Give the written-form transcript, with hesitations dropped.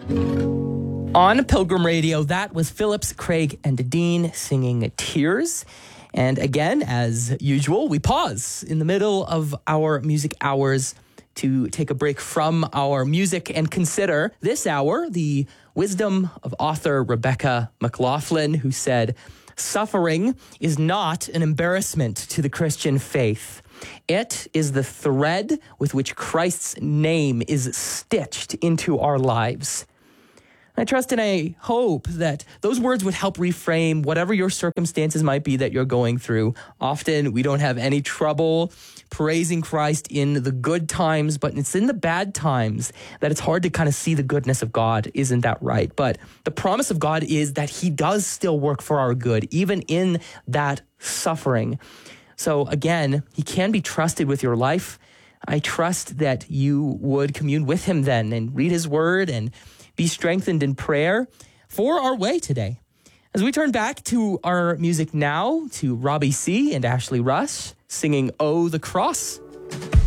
On Pilgrim Radio, that was Phillips, Craig, and Dean singing Tears. And again, as usual, we pause in the middle of our music hours to take a break from our music and consider this hour the wisdom of author Rebecca McLaughlin, who said, "Suffering is not an embarrassment to the Christian faith. It is the thread with which Christ's name is stitched into our lives." I trust and I hope that those words would help reframe whatever your circumstances might be that you're going through. Often we don't have any trouble praising Christ in the good times, but it's in the bad times that it's hard to kind of see the goodness of God. Isn't that right? But the promise of God is that he does still work for our good, even in that suffering. So again, he can be trusted with your life. I trust that you would commune with him then and read his word and be strengthened in prayer for our way today. As we turn back to our music now, to Robbie C. and Ashley Rush singing "Oh, the Cross."